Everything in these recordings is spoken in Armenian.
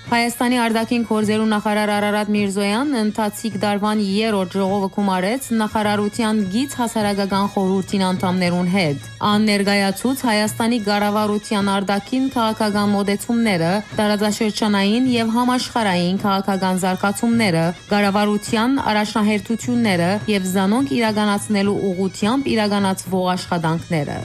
Հայաստանի արտաքին գործերու նախարար Արարատ Միրզոյան ընթացիկ դարվան 3-րդ ժողովը գումարեց նախարարության գից հասարակական խորհրդին անդամներուն հետ։ Ան ներկայացուց Հայաստանի կառավարության արտաքին քաղաքական մոտեցումները, տարածաշրջանային եւ համաշխարհային քաղաքական զարգացումները, կառավարության առաջնահերթությունները եւ զանոնք իրականացնելու ուղղությամբ իրականացվող աշխատանքները։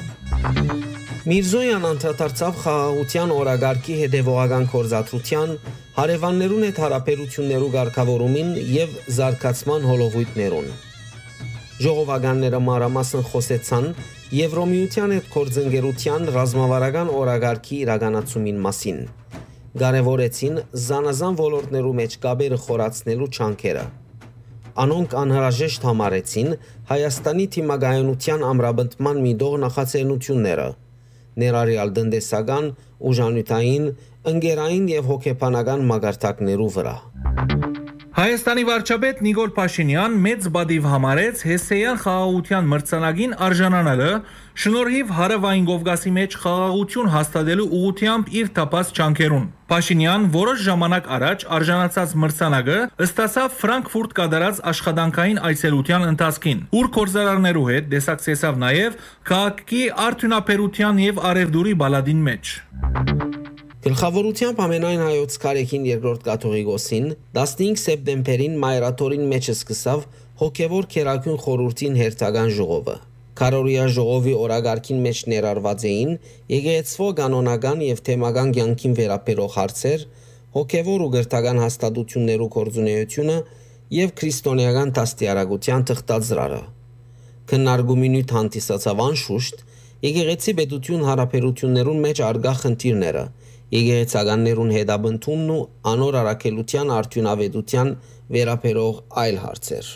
Միրզոյան անդրադարձավ խաղաղության օրագարկի հետևողական գործադրության, հարևաններուն հետ հարաբերություններու ղեկավարումին եւ զարգացման հոլովույթներուն։ Ժողովականները մանրամասն խոսեցան Եվրոմիության հետ գործընկերության ռազմավարական օրագարկի իրականացումին մասին։ Կարևորեցին զանազան ոլորտներու մեջ կապերը խորացնելու չանքերը։ Անոնք անհրաժեշտ համարեցին Հայաստանի թիմագայունության ամրապնդման միտող նախաձեռնությունները, ներառյալ տնտեսական, ուժանյութային, ընկերային եւ հոգեբանական մակարդակներու վրա։ Հայաստանի վարչապետ Նիկոլ Փաշինյան մեծ բադիվ համարեց Հեսեյան խաղաղության մրցանակին արժանանալը շնորհիվ Հարավային Կովկասի մեջ խաղաղություն հաստատելու ուղղությամբ իր տապած չանքերուն։ Փաշինյան որոշ ժամանակ առաջ արժանացած մրցանակը ստացավ Ֆրանկֆուրտ կատարած աշխատանքային այցելության ընթացքին, ուր գործարարներու հետ դեսակցեցավ նաև քաղաքի արդյունաբերության եւ արևդուրի բալադին մեջ։ Գլխավորությամբ ամենայն հայոց կարեկին երկրորդ կաթողիկոսին 15 սեպտեմբերին մայրաթորին մեջ սկսավ հոգևոր քերակյուն խորհրդին հերթական ժողովը։ Կարորիա ժողովի օրագարկին մեջ ներառված էին եկեղեցվո կանոնական եւ թեմական կյանքին վերաբերող հարցեր, հոգևոր ու գրթական հաստատություններու կորձունեությունը եւ քրիստոնեական դաստիարակության թղթածրարը։ Քննարկումին հանդիսացավ անշուշտ եկեղեցի պետություն հարաբերություններուն մեջ արգա խնդիրները, եկեղեցականներուն հետաբնթումն ու անոր առաքելության արդյունավետության վերաբերող այլ հարցեր։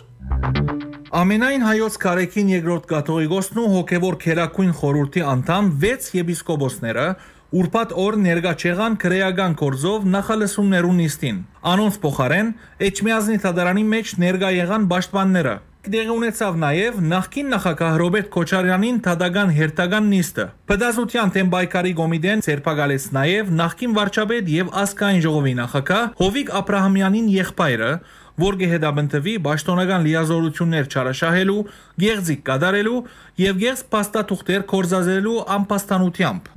Ամենայն հայոց կարեկին երկրորդ կաթողիկոսն ու հոգևոր քերակույն խորհրդի անդամ 6 եպիսկոպոսները ուրբաթ օր ներկա չեղան քրեական կորձով նախալսումներու նիստին։ Անոնց փոխարեն Էջմիածնի թատրոնի մեջ ներկա եղան պաշտպանները։ Դեղի ունեցավ նաև նախկին նախագահ Ռոբերտ Քոչարյանին թադական հերթական նիստը։ Պետազության թեմ պայքարի կոմիտեն ցերպակալեց նաև նախկին վարչապետ եւ ազգային ժողովի նախագահ Հովիկ Աբրահամյանին եղբայրը, որ կհետաբնթվի պաշտոնական լիազորություններ չարաշահելու, գեղձիկ կատարելու եւ գեղձ փաստաթուղթեր կորզազելու անպաստանությամբ։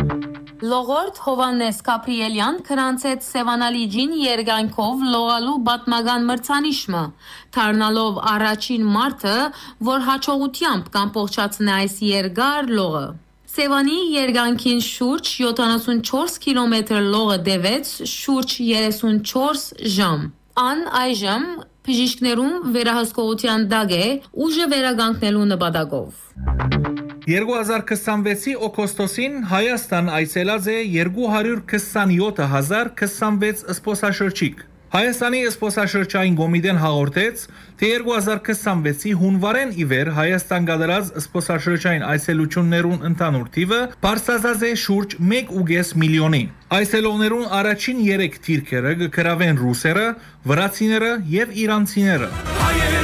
Լողորդ Հովանես Կապրիելյան քրանցեց Սևանալիջին երգանքով լողալու բատմական մրցանիշը, թարնալով առաջին մարդը, որ հաջողությամբ կամփոխացնի այս երկար լողը։ Սևանի երգանքին շուրջ 74 կիլոմետր լողը դեվեց շուրջ 34 ժամ։ Ան այժմ բժիշկներուն վերահսկողության տակ է ուժը վերականգնելու նպատակով։ 2026-ի օգոստոսին Հայաստան այցելած է 227,026 զբոսաշրջիկ։ Հայաստանի զբոսաշրջային կոմիտեն հաղորդեց, թե 2026-ի հունվարեն ի վեր Հայաստան կատարած զբոսաշրջային այցելություններուն ընդհանուր թիվը բարձրացած է շուրջ 1.5 միլիոնի։ Այցելողներուն առաջին 3 թիրքերը կգրավեն ռուսերը, վրացիները եւ իրանցիները։